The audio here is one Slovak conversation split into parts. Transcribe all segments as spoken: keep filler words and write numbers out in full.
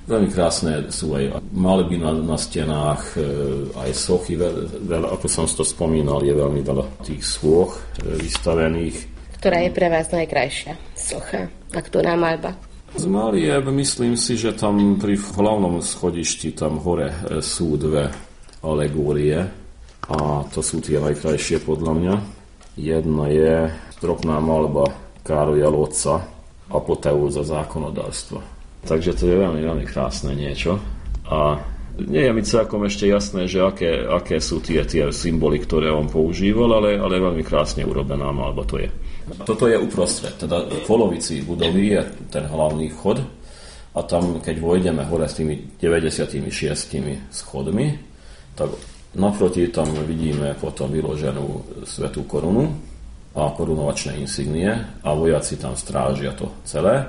Veľmi krásne sú aj malby na, na stenách, aj sochy, veľa, ako som to spomínal, je veľmi veľa tých sôch vystavených. Ktorá je pre vás najkrajšia socha a ktorá maľba? Z malieb myslím si, že tam pri hlavnom schodišti tam hore sú dve alegórie a to sú tie najkrajšie podľa mňa. Jedna je stropná maľba Károľa Lotca Apoteóza zákonodárstva. Takže to je veľmi, veľmi krásne niečo. A nie je mi celkom ešte jasné, že aké, aké sú tie, tie symboly, ktoré on používal, ale, ale veľmi krásne urobená maľba to je. Toto je uprostred, teda v polovici budovy je ten hlavný vchod a tam, keď vojdeme hore s tými deväťdesiatšesť schodmi, tak naproti tam vidíme potom vyloženú svätú korunu a korunovačné insignie a vojaci tam strážia to celé.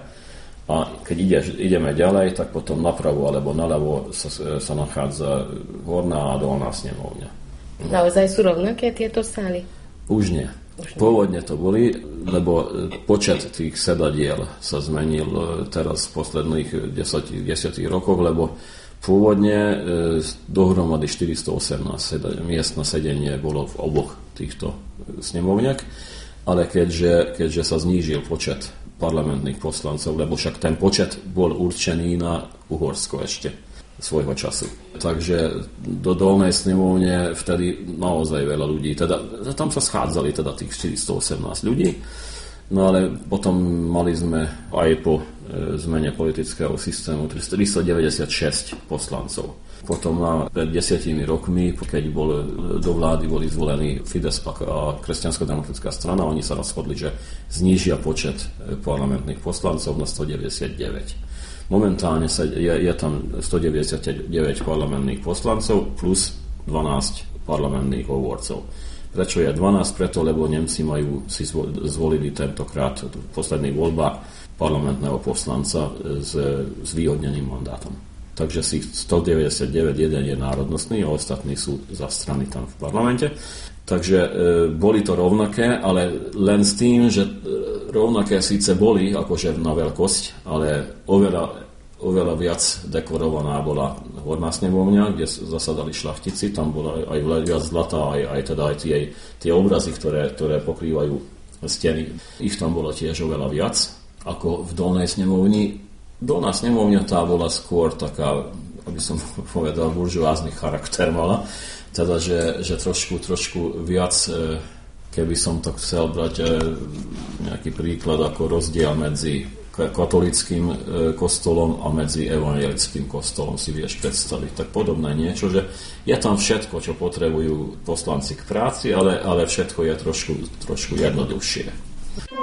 A keď ide, ideme ďalej, tak potom napravo alebo naľavo sa, sa nachádza horná a dolná snemovňa. Naozaj sú rovnaké tieto sály? Už nie. Už nie. Pôvodne to boli, lebo počet tých sedadiel sa zmenil teraz v posledných desiatich rokoch, lebo pôvodne e, dohromady štyristoosemnásť miest na sedenie bolo v oboch týchto snemovniach, ale keďže, keďže sa znížil počet parlamentných poslancov, lebo však ten počet bol určený na Uhorsko ešte svojho času. Takže do dolnej snemovne vtedy naozaj veľa ľudí, teda tam sa schádzali teda tých štyristoosemnásť ľudí, no ale potom mali sme aj po e, zmene politického systému tristodeväťdesiatšesť poslancov. Potom na, pred desiatimi rokmi, keď bol, do vlády boli zvolení Fides a Kresťansko-demokratická strana, oni sa rozhodli, že znížia počet parlamentných poslancov na stodeväťdesiatdeväť. Momentálne sa, je, je tam stodeväťdesiatdeväť parlamentných poslancov plus dvanásť parlamentných hovorcov. Prečo je dvanásť? Preto, lebo Nemci majú, si zvolili tentokrát v posledných voľbách parlamentného poslanca s, s výhodneným mandátom. Takže si stodeväťdesiatdeväť jeden je národnostný a ostatní sú za strany tam v parlamente. Takže e, boli to rovnaké, ale len s tým, že e, rovnaké síce boli, akože na veľkosť, ale oveľa, oveľa viac dekorovaná bola horná snemovňa, kde zasadali šľachtici, tam bola aj viac zlata, aj, aj teda aj tie, tie obrazy, ktoré, ktoré pokrývajú steny. Ich tam bolo tiež oveľa viac, ako v dolnej snemovni. Dolná snemovňa tá bola skôr taká, aby som povedal, buržoázny charakter mala. Teda, že, že trošku, trošku viac, keby som to chcel brať nejaký príklad ako rozdiel medzi katolickým kostolom a medzi evangelickým kostolom si vieš predstaviť. Tak podobné niečo, že je tam všetko, čo potrebujú poslanci k práci, ale, ale všetko je trošku, trošku jednoduchšie.